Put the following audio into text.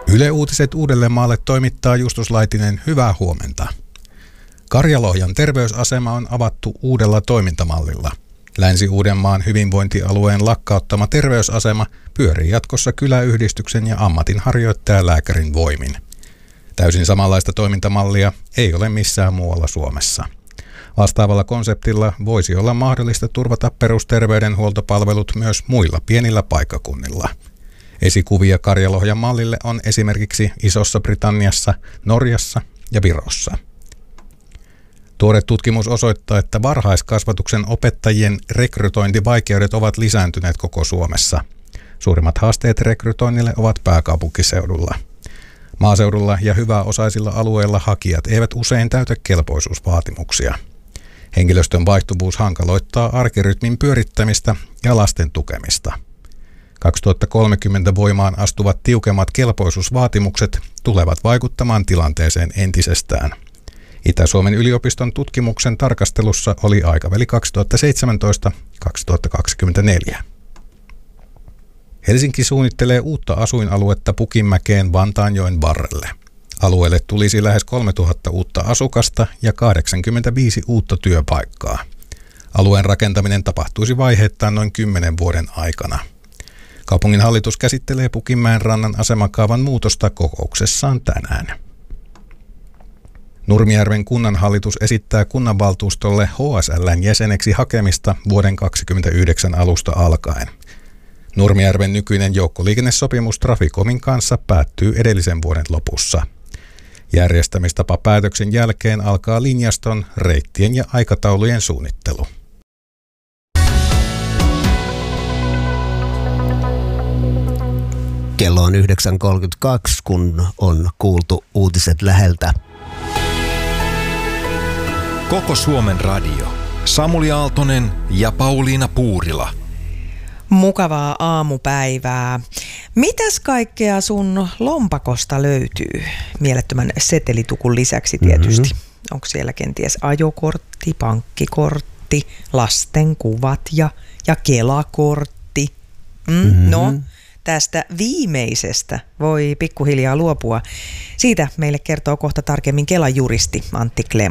Yle Uutiset Uudellemaalle toimittaa Justus Laitinen. Hyvää huomenta. Karjalohjan terveysasema on avattu uudella toimintamallilla. Länsi-Uudenmaan hyvinvointialueen lakkauttama terveysasema pyörii jatkossa kyläyhdistyksen ja ammatinharjoittajalääkärin voimin. Täysin samanlaista toimintamallia ei ole missään muualla Suomessa. Vastaavalla konseptilla voisi olla mahdollista turvata perusterveydenhuoltopalvelut myös muilla pienillä paikkakunnilla. Esikuvia Karjalohjan mallille on esimerkiksi Isossa Britanniassa, Norjassa ja Virossa. Tuore tutkimus osoittaa, että varhaiskasvatuksen opettajien rekrytointivaikeudet ovat lisääntyneet koko Suomessa. Suurimmat haasteet rekrytoinnille ovat pääkaupunkiseudulla. Maaseudulla ja hyväosaisilla alueilla hakijat eivät usein täytä kelpoisuusvaatimuksia. Henkilöstön vaihtuvuus hankaloittaa arkirytmin pyörittämistä ja lasten tukemista. 2030 voimaan astuvat tiukemmat kelpoisuusvaatimukset tulevat vaikuttamaan tilanteeseen entisestään. Itä-Suomen yliopiston tutkimuksen tarkastelussa oli aikaväli 2017-2024. Helsinki suunnittelee uutta asuinaluetta Pukinmäkeen Vantaanjoen varrelle. Alueelle tulisi lähes 3000 uutta asukasta ja 85 uutta työpaikkaa. Alueen rakentaminen tapahtuisi vaiheittain noin 10 vuoden aikana. Kaupungin hallitus käsittelee Pukinmäen rannan asemakaavan muutosta kokouksessaan tänään. Nurmijärven kunnanhallitus esittää kunnanvaltuustolle HSL:n jäseneksi hakemista vuoden 2029 alusta alkaen. Nurmijärven nykyinen joukkoliikennesopimus Traficomin kanssa päättyy edellisen vuoden lopussa. Järjestämistapapäätöksen jälkeen alkaa linjaston, reittien ja aikataulujen suunnittelu. Kello on 9.32, kun on kuultu uutiset läheltä. Koko Suomen radio. Samuli Aaltonen ja Pauliina Puurila. Mukavaa aamupäivää. Mitäs kaikkea sun lompakosta löytyy? Mielettömän setelitukun lisäksi tietysti. Onko siellä kenties ajokortti, pankkikortti, lasten kuvat ja Kela-kortti? No, tästä viimeisestä voi pikkuhiljaa luopua. Siitä meille kertoo kohta tarkemmin Kelan juristi Antti Klem.